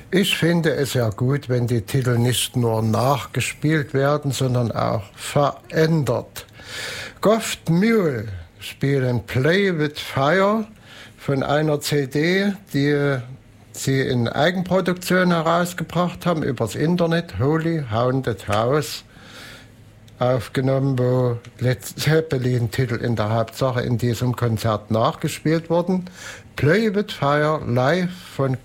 Ich finde es ja gut, wenn die Titel nicht nur nachgespielt werden, sondern auch verändert. Goft Mule spielen Play with Fire von einer CD, die sie in Eigenproduktion herausgebracht haben, übers Internet, Holy Haunted House, aufgenommen, wo Led Zeppelin-Titel in der Hauptsache in diesem Konzert nachgespielt wurden. Play with Fire live von